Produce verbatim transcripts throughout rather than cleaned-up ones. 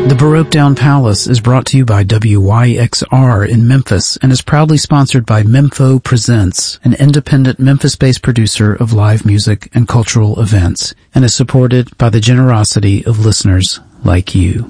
The Baroque Down Palace is brought to you by W Y X R in Memphis and is proudly sponsored by Mempho Presents, an independent Memphis-based producer of live music and cultural events, and is supported by the generosity of listeners like you.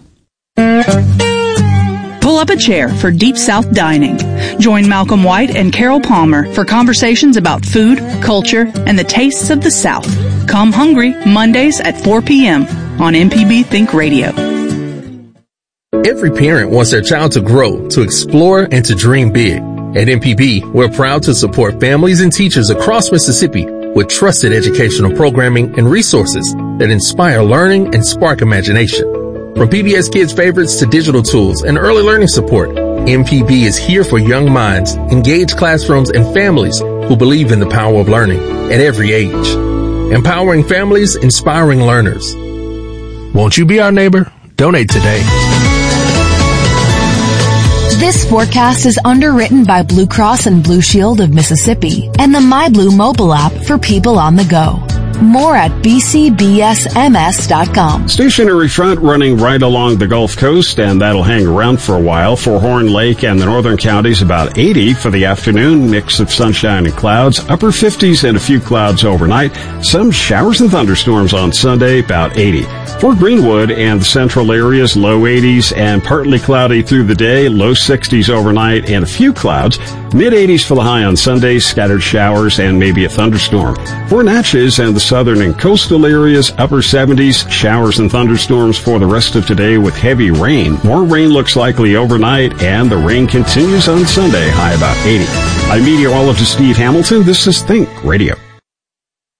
Pull up a chair for Deep South Dining. Join Malcolm White and Carol Palmer for conversations about food, culture, and the tastes of the South. Come hungry Mondays at four p.m. on M P B Think Radio. Every parent wants their child to grow, to explore, and to dream big. At M P B, we're proud to support families and teachers across Mississippi with trusted educational programming and resources that inspire learning and spark imagination. From P B S Kids favorites to digital tools and early learning support, M P B is here for young minds, engaged classrooms, and families who believe in the power of learning at every age. Empowering families, inspiring learners. Won't you be our neighbor? Donate today. This forecast is underwritten by Blue Cross and Blue Shield of Mississippi and the MyBlue mobile app for people on the go. More at b c b s m s dot com. Stationary front running right along the Gulf Coast, and that'll hang around for a while. For Horn Lake and the northern counties, about eighty for the afternoon. Mix of sunshine and clouds. Upper fifties and a few clouds overnight. Some showers and thunderstorms on Sunday, about eighty. For Greenwood and the central areas, low eighties and partly cloudy through the day. Low sixties overnight and a few clouds. Mid eighties for the high on Sunday. Scattered showers and maybe a thunderstorm. For Natchez and the southern and coastal areas, upper seventies, showers and thunderstorms for the rest of today with heavy rain. More rain looks likely overnight, and the rain continues on Sunday, high about eighty. I'm meteorologist Steve Hamilton. This is Think Radio.